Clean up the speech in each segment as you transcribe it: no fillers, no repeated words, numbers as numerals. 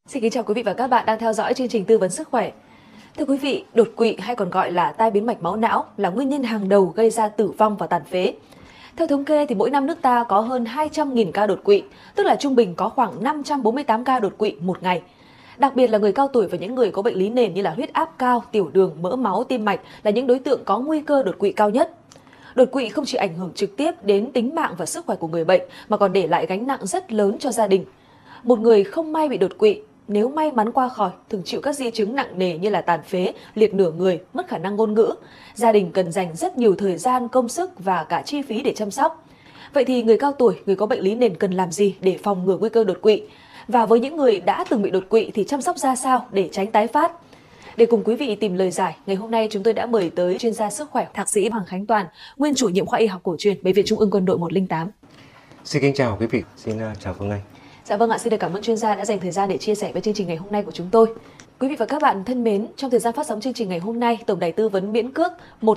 Xin kính chào quý vị và các bạn đang theo dõi chương trình tư vấn sức khỏe. Thưa quý vị, đột quỵ hay còn gọi là tai biến mạch máu não là nguyên nhân hàng đầu gây ra tử vong và tàn phế. Theo thống kê thì mỗi năm nước ta có hơn 200.000 ca đột quỵ, tức là trung bình có khoảng 548 ca đột quỵ một ngày. Đặc biệt là người cao tuổi và những người có bệnh lý nền như là huyết áp cao, tiểu đường, mỡ máu, tim mạch là những đối tượng có nguy cơ đột quỵ cao nhất. Đột quỵ không chỉ ảnh hưởng trực tiếp đến tính mạng và sức khỏe của người bệnh mà còn để lại gánh nặng rất lớn cho gia đình. Một người không may bị đột quỵ, nếu may mắn qua khỏi, thường chịu các di chứng nặng nề như là tàn phế, liệt nửa người, mất khả năng ngôn ngữ. Gia đình cần dành rất nhiều thời gian, công sức và cả chi phí để chăm sóc. Vậy thì người cao tuổi, người có bệnh lý nền cần làm gì để phòng ngừa nguy cơ đột quỵ? Và với những người đã từng bị đột quỵ thì chăm sóc ra sao để tránh tái phát? Để cùng quý vị tìm lời giải, ngày hôm nay chúng tôi đã mời tới chuyên gia sức khỏe Thạc sĩ Hoàng Khánh Toàn, nguyên chủ nhiệm khoa y học cổ truyền Bệnh viện Trung ương Quân đội 108. Xin kính chào quý vị, xin chào Phương Anh. Dạ vâng ạ, xin được cảm ơn chuyên gia đã dành thời gian để chia sẻ với chương trình ngày hôm nay của chúng tôi. Quý vị và các bạn thân mến, trong thời gian phát sóng chương trình ngày hôm nay, tổng đài tư vấn miễn cước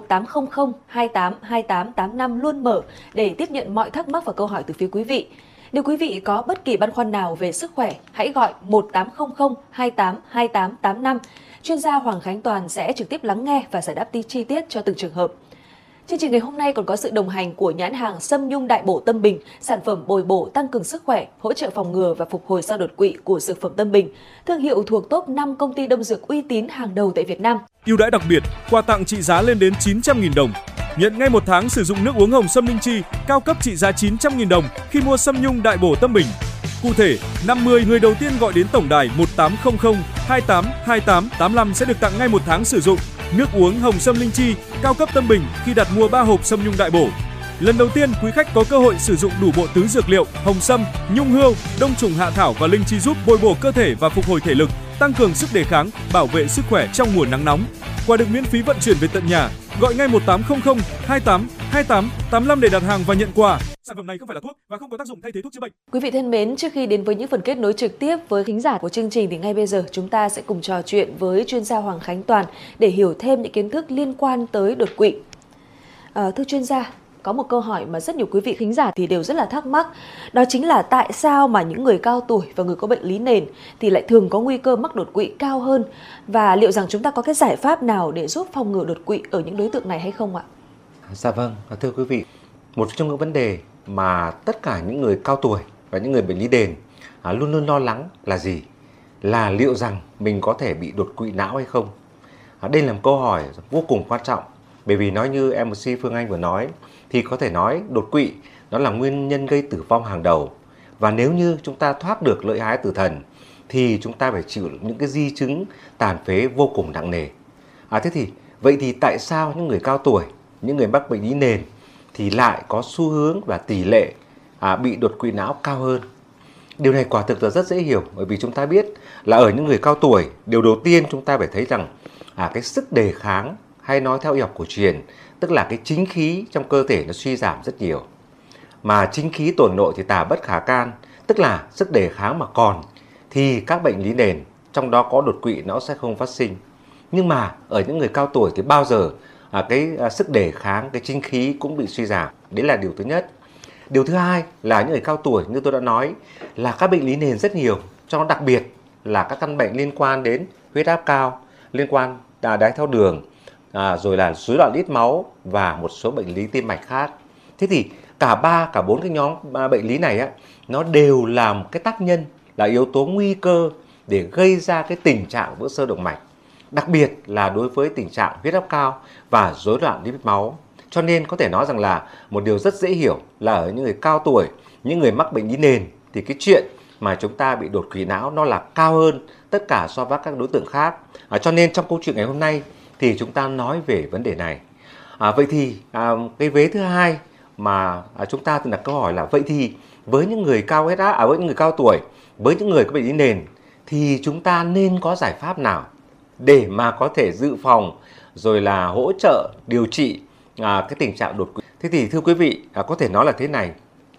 1800 28 28 85 luôn mở để tiếp nhận mọi thắc mắc và câu hỏi từ phía quý vị. Nếu quý vị có bất kỳ băn khoăn nào về sức khỏe, hãy gọi 1800 28 28 85. Chuyên gia Hoàng Khánh Toàn sẽ trực tiếp lắng nghe và giải đáp chi tiết cho từng trường hợp. Chương trình ngày hôm nay còn có sự đồng hành của nhãn hàng Sâm Nhung Đại Bổ Tâm Bình, sản phẩm bồi bổ tăng cường sức khỏe, hỗ trợ phòng ngừa và phục hồi sau đột quỵ của Dược phẩm Tâm Bình, thương hiệu thuộc top 5 công ty đông dược uy tín hàng đầu tại Việt Nam. Ưu đãi đặc biệt, quà tặng trị giá lên đến 900.000 đồng. Nhận ngay 1 tháng sử dụng nước uống hồng Sâm Linh Chi cao cấp trị giá 900.000 đồng khi mua Sâm Nhung Đại Bổ Tâm Bình. Cụ thể, 50 người đầu tiên gọi đến tổng đài 1800 28 28 85 sẽ được tặng ngay 1 tháng sử dụng nước uống hồng Sâm Linh Chi cao cấp Tâm Bình khi đặt mua 3 hộp Sâm Nhung Đại Bổ. Lần đầu tiên, quý khách có cơ hội sử dụng đủ bộ tứ dược liệu hồng sâm, nhung hươu, đông trùng hạ thảo và linh chi giúp bồi bổ cơ thể và phục hồi thể lực, tăng cường sức đề kháng, bảo vệ sức khỏe trong mùa nắng nóng. Quà được miễn phí vận chuyển về tận nhà. Gọi ngay 1800 28 28 85 để đặt hàng và nhận quà. Sản phẩm này không phải là thuốc và không có tác dụng thay thế thuốc chữa bệnh. Quý vị thân mến, trước khi đến với những phần kết nối trực tiếp với khán giả của chương trình thì ngay bây giờ chúng ta sẽ cùng trò chuyện với chuyên gia Hoàng Khánh Toàn để hiểu thêm những kiến thức liên quan tới đột quỵ. Thưa chuyên gia, có một câu hỏi mà rất nhiều quý vị khán giả thì đều rất là thắc mắc, đó chính là tại sao mà những người cao tuổi và người có bệnh lý nền thì lại thường có nguy cơ mắc đột quỵ cao hơn, và liệu rằng chúng ta có cái giải pháp nào để giúp phòng ngừa đột quỵ ở những đối tượng này hay không ạ? Dạ vâng, thưa quý vị, một trong những vấn đề mà tất cả những người cao tuổi và những người bệnh lý nền luôn luôn lo lắng là gì? Là liệu rằng mình có thể bị đột quỵ não hay không? Đây là một câu hỏi vô cùng quan trọng, bởi vì nói như MC Phương Anh vừa nói thì có thể nói đột quỵ nó là nguyên nhân gây tử vong hàng đầu. Và nếu như chúng ta thoát được lợi hại tử thần thì chúng ta phải chịu những cái di chứng tàn phế vô cùng nặng nề. Vậy thì tại sao những người cao tuổi, những người mắc bệnh lý nền thì lại có xu hướng và tỷ lệ bị đột quỵ não cao hơn? Điều này quả thực là rất dễ hiểu, bởi vì chúng ta biết là ở những người cao tuổi, điều đầu tiên chúng ta phải thấy rằng cái sức đề kháng, hay nói theo y học cổ truyền, tức là cái chính khí trong cơ thể nó suy giảm rất nhiều. Mà chính khí tổn nội thì tà bất khả can, tức là sức đề kháng mà còn thì các bệnh lý nền, trong đó có đột quỵ, nó sẽ không phát sinh. Nhưng mà ở những người cao tuổi thì bao giờ cái sức đề kháng, cái chính khí cũng bị suy giảm. Đấy là điều thứ nhất. Điều thứ hai là những người cao tuổi, như tôi đã nói, là các bệnh lý nền rất nhiều, trong đó đặc biệt là các căn bệnh liên quan đến huyết áp cao, liên quan đái tháo đường, rồi là rối loạn lipid máu và một số bệnh lý tim mạch khác. Thế thì cả 4 cái nhóm bệnh lý này nó đều là một cái tác nhân, là yếu tố nguy cơ để gây ra cái tình trạng vỡ xơ động mạch, đặc biệt là đối với tình trạng huyết áp cao và rối loạn lipid máu. Cho nên có thể nói rằng là một điều rất dễ hiểu là ở những người cao tuổi, những người mắc bệnh lý nền thì cái chuyện mà chúng ta bị đột quỵ não nó là cao hơn tất cả so với các đối tượng khác. Cho nên trong câu chuyện ngày hôm nay thì chúng ta nói về vấn đề này. Vậy thì cái vế thứ hai mà chúng ta từng đặt câu hỏi là vậy thì với những người với những người cao tuổi, với những người có bệnh lý nền thì chúng ta nên có giải pháp nào để mà có thể dự phòng rồi là hỗ trợ điều trị cái tình trạng đột quỵ? Thế thì thưa quý vị, có thể nói là thế này.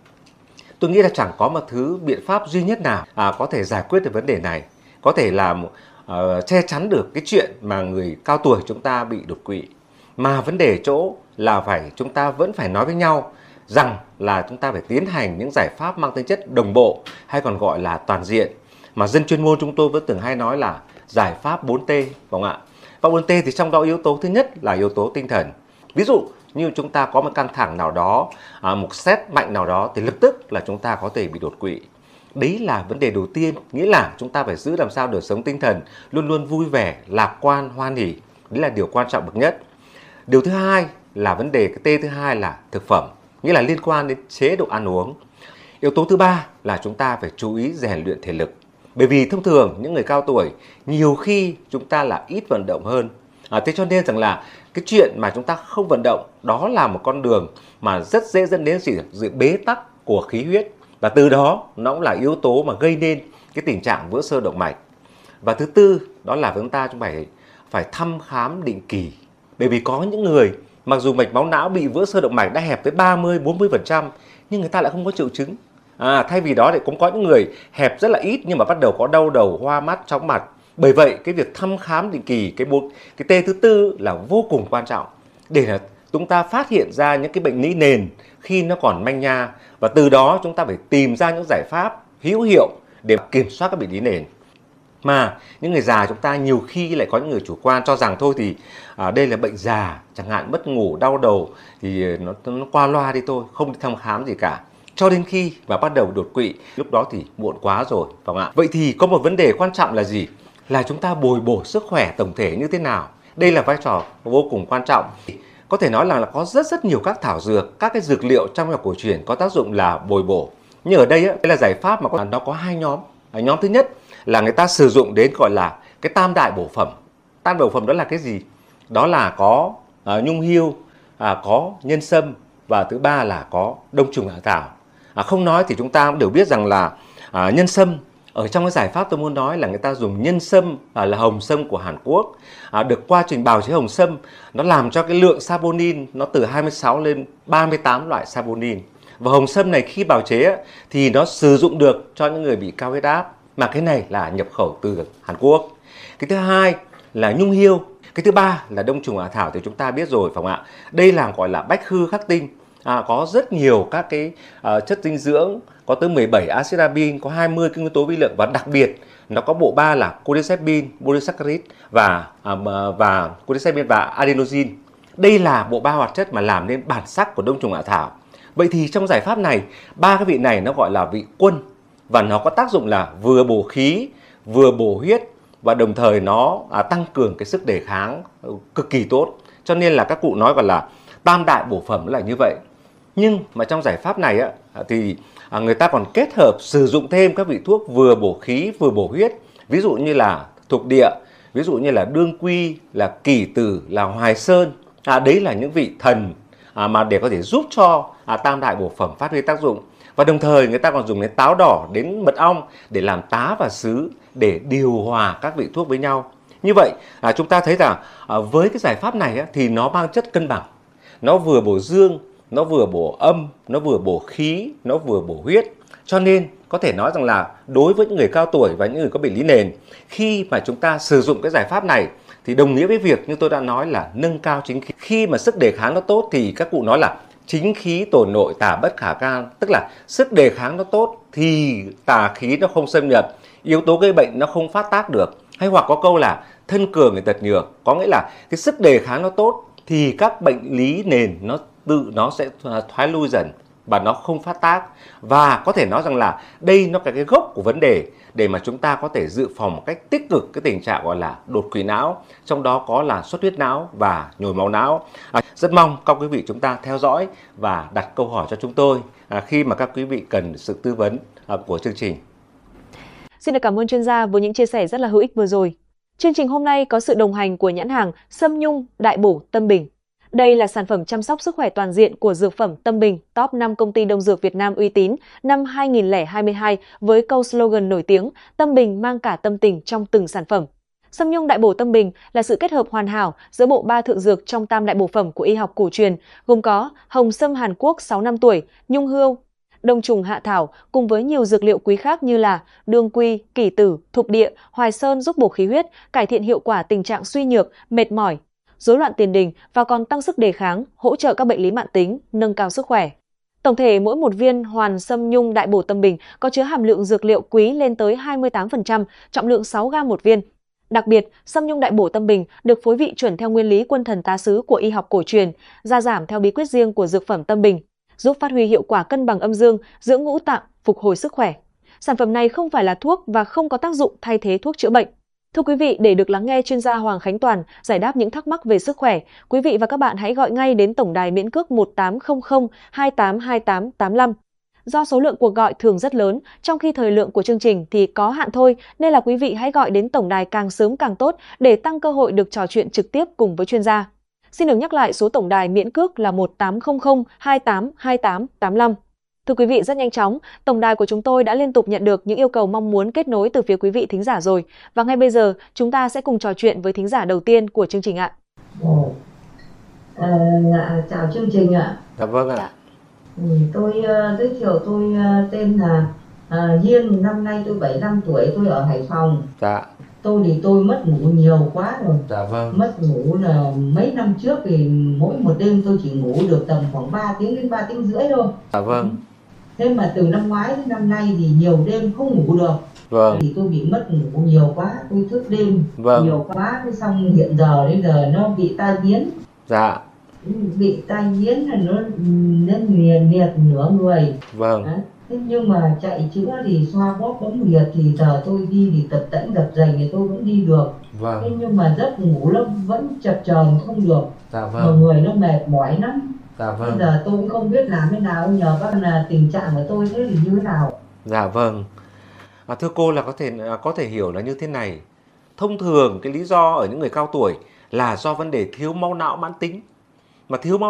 Tôi nghĩ là chẳng có một thứ biện pháp duy nhất nào có thể giải quyết được vấn đề này, có thể làm che chắn được cái chuyện mà người cao tuổi chúng ta bị đột quỵ. Mà vấn đề chỗ là chúng ta vẫn phải nói với nhau rằng là chúng ta phải tiến hành những giải pháp mang tính chất đồng bộ, hay còn gọi là toàn diện, mà dân chuyên môn chúng tôi vẫn thường hay nói là giải pháp 4T, phải không ạ? Và 4T thì trong đó yếu tố thứ nhất là yếu tố tinh thần. Ví dụ như chúng ta có một căng thẳng nào đó, một sét mạnh nào đó thì lập tức là chúng ta có thể bị đột quỵ. Đấy là vấn đề đầu tiên, nghĩa là chúng ta phải giữ làm sao đời sống tinh thần luôn luôn vui vẻ, lạc quan, hoan hỉ. Đấy là điều quan trọng bậc nhất. Điều thứ hai là vấn đề cái T thứ hai là thực phẩm, nghĩa là liên quan đến chế độ ăn uống. Yếu tố thứ ba là chúng ta phải chú ý rèn luyện thể lực. Bởi vì thông thường những người cao tuổi nhiều khi chúng ta là ít vận động hơn. Thế cho nên rằng là cái chuyện mà chúng ta không vận động đó là một con đường mà rất dễ dẫn đến sự bế tắc của khí huyết. Và từ đó nó cũng là yếu tố mà gây nên cái tình trạng vỡ xơ động mạch. Và thứ tư đó là chúng ta phải thăm khám định kỳ. Bởi vì có những người mặc dù mạch máu não bị vỡ xơ động mạch đã hẹp tới 30-40% nhưng người ta lại không có triệu chứng. Thay vì đó thì cũng có những người hẹp rất là ít nhưng mà bắt đầu có đau đầu, hoa mắt, chóng mặt. Bởi vậy cái việc thăm khám định kỳ, cái T thứ tư là vô cùng quan trọng để là chúng ta phát hiện ra những cái bệnh lý nền khi nó còn manh nha, và từ đó chúng ta phải tìm ra những giải pháp hữu hiệu để kiểm soát các bệnh lý nền. Mà những người già chúng ta nhiều khi lại có những người chủ quan cho rằng thôi thì đây là bệnh già, chẳng hạn mất ngủ, đau đầu thì nó qua loa đi thôi, không đi thăm khám gì cả. Cho đến khi mà bắt đầu đột quỵ, lúc đó thì muộn quá rồi, phải không ạ? Vậy thì có một vấn đề quan trọng là gì? Là chúng ta bồi bổ sức khỏe tổng thể như thế nào? Đây là vai trò vô cùng quan trọng. Có thể nói là có rất nhiều các thảo dược, các cái dược liệu trong y học cổ truyền có tác dụng là bồi bổ. Nhưng ở đây đây là giải pháp mà nó có hai nhóm. Nhóm thứ nhất là người ta sử dụng đến gọi là cái tam đại bổ phẩm. Tam đại bổ phẩm đó là cái gì? Đó là có nhung hươu, có nhân sâm và thứ ba là có đông trùng hạ thảo. Không nói thì chúng ta cũng đều biết rằng là nhân sâm, ở trong cái giải pháp tôi muốn nói là người ta dùng nhân sâm là hồng sâm của Hàn Quốc. Được quá trình bào chế hồng sâm nó làm cho cái lượng saponin nó từ 26 lên 38 loại saponin. Và hồng sâm này khi bào chế thì nó sử dụng được cho những người bị cao huyết áp, mà cái này là nhập khẩu từ Hàn Quốc. Cái thứ hai là nhung hươu. Cái thứ ba là đông trùng hạ thảo thì chúng ta biết rồi, phải không ạ? Đây là gọi là bách hư khắc tinh. Có rất nhiều các cái chất dinh dưỡng, có tới 17 acid amin, có 20 cái yếu tố vi lượng, và đặc biệt nó có bộ ba là cholecystine, polysaccharide và cholecystine và adenosine. Đây là bộ ba hoạt chất mà làm nên bản sắc của đông trùng hạ thảo. Vậy thì trong giải pháp này, ba cái vị này nó gọi là vị quân, và nó có tác dụng là vừa bổ khí, vừa bổ huyết, và đồng thời nó tăng cường cái sức đề kháng cực kỳ tốt. Cho nên là các cụ nói gọi là tam đại bổ phẩm là như vậy. Nhưng mà trong giải pháp này thì người ta còn kết hợp sử dụng thêm các vị thuốc vừa bổ khí vừa bổ huyết. Ví dụ như là thục địa, ví dụ như là đương quy, là kỷ tử, là hoài sơn. Đấy là những vị thần mà để có thể giúp cho tam đại bổ phẩm phát huy tác dụng. Và đồng thời người ta còn dùng đến táo đỏ, đến mật ong để làm tá và sứ để điều hòa các vị thuốc với nhau. Như vậy chúng ta thấy rằng với cái giải pháp này thì nó mang chất cân bằng. Nó vừa bổ dương, nó vừa bổ âm, nó vừa bổ khí, nó vừa bổ huyết. Cho nên có thể nói rằng là đối với những người cao tuổi và những người có bệnh lý nền, khi mà chúng ta sử dụng cái giải pháp này thì đồng nghĩa với việc như tôi đã nói là nâng cao chính khí. Khi mà sức đề kháng nó tốt thì các cụ nói là chính khí tổn nội tà bất khả can, tức là sức đề kháng nó tốt thì tà khí nó không xâm nhập, yếu tố gây bệnh nó không phát tác được. Hay hoặc có câu là thân cường người tật nhược, có nghĩa là cái sức đề kháng nó tốt thì các bệnh lý nền nó sẽ thoái lui dần và nó không phát tác. Và có thể nói rằng là đây nó là cái gốc của vấn đề để mà chúng ta có thể dự phòng một cách tích cực cái tình trạng gọi là đột quỵ não, trong đó có là xuất huyết não và nhồi máu não. Rất mong các quý vị chúng ta theo dõi và đặt câu hỏi cho chúng tôi khi mà các quý vị cần sự tư vấn của chương trình. Xin được cảm ơn chuyên gia với những chia sẻ rất là hữu ích vừa rồi. Chương trình hôm nay có sự đồng hành của nhãn hàng Sâm Nhung Đại Bổ Tâm Bình. Đây là sản phẩm chăm sóc sức khỏe toàn diện của dược phẩm Tâm Bình, top 5 công ty đông dược Việt Nam uy tín năm 2022 với câu slogan nổi tiếng Tâm Bình mang cả tâm tình trong từng sản phẩm. Sâm Nhung Đại Bổ Tâm Bình là sự kết hợp hoàn hảo giữa bộ ba thượng dược trong tam đại bổ phẩm của y học cổ truyền, gồm có hồng sâm Hàn Quốc 6 năm tuổi, nhung hươu, đông trùng hạ thảo cùng với nhiều dược liệu quý khác như là đương quy, kỷ tử, thục địa, hoài sơn giúp bổ khí huyết, cải thiện hiệu quả tình trạng suy nhược, mệt mỏi, rối loạn tiền đình và còn tăng sức đề kháng, hỗ trợ các bệnh lý mãn tính, nâng cao sức khỏe. Tổng thể, mỗi một viên hoàn sâm nhung đại bổ tâm bình có chứa hàm lượng dược liệu quý lên tới 28%, trọng lượng 6 gram một viên. Đặc biệt, sâm nhung đại bổ tâm bình được phối vị chuẩn theo nguyên lý quân thần tá sứ của y học cổ truyền, gia giảm theo bí quyết riêng của dược phẩm tâm bình, giúp phát huy hiệu quả cân bằng âm dương, dưỡng ngũ tạng, phục hồi sức khỏe. Sản phẩm này không phải là thuốc và không có tác dụng thay thế thuốc chữa bệnh. Thưa quý vị, để được lắng nghe chuyên gia Hoàng Khánh Toàn giải đáp những thắc mắc về sức khỏe, quý vị và các bạn hãy gọi ngay đến tổng đài miễn cước 1800 282885. Do số lượng cuộc gọi thường rất lớn, trong khi thời lượng của chương trình thì có hạn thôi, nên là quý vị hãy gọi đến tổng đài càng sớm càng tốt để tăng cơ hội được trò chuyện trực tiếp cùng với chuyên gia. Xin được nhắc lại số tổng đài miễn cước là 1800 282885. Thưa quý vị, rất nhanh chóng, tổng đài của chúng tôi đã liên tục nhận được những yêu cầu mong muốn kết nối từ phía quý vị thính giả rồi. Và ngay bây giờ, chúng ta sẽ cùng trò chuyện với thính giả đầu tiên của chương trình ạ. Chào chương trình ạ. Dạ vâng ạ. Tôi giới thiệu, tôi tên là Duyên, năm nay tôi 75 tuổi, tôi ở Hải Phòng. Dạ. Tôi mất ngủ nhiều quá rồi. Dạ vâng. Mất ngủ là mấy năm trước thì mỗi một đêm tôi chỉ ngủ được tầm khoảng 3 tiếng đến 3 tiếng rưỡi thôi. Dạ vâng. Thế mà từ năm ngoái đến năm nay thì nhiều đêm không ngủ được. Vâng. Thì tôi bị mất ngủ nhiều quá, tôi thức đêm nhiều quá, thế xong hiện giờ đến giờ nó bị tai biến. Dạ. Bị tai biến là nó liệt nửa người. Vâng. Thế nhưng mà chạy chữa thì xoa bóp bấm huyệt thì giờ tôi đi thì tập tễnh tập dành thì tôi vẫn đi được. Vâng. Thế nhưng mà giấc ngủ nó vẫn chập chờn không được. Dạ Mà vâng. người nó mệt mỏi lắm. Dạ vâng. Bây giờ tôi cũng không biết làm thế nào, nhờ các là tình trạng của tôi thế thì như thế nào. Dạ vâng. Thưa cô, là có thể hiểu là như thế này. Thông thường cái lý do ở những người cao tuổi là do vấn đề thiếu máu não mãn tính. Mà thiếu máu